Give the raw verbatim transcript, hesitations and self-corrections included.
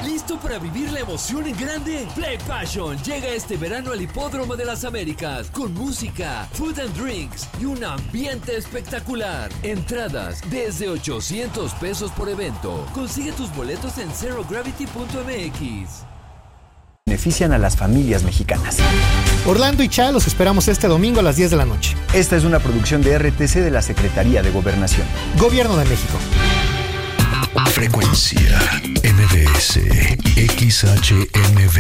¿Listo para vivir la emoción en grande? Play Passion llega este verano al Hipódromo de las Américas con música, food and drinks y un ambiente espectacular. Entradas desde ochocientos pesos por evento. Consigue tus boletos en zero gravity punto m x. Benefician a las familias mexicanas. Orlando y Cha los esperamos este domingo a las diez de la noche. Esta es una producción de R T C de la Secretaría de Gobernación. Gobierno de México. Frecuencia M B S X H M V.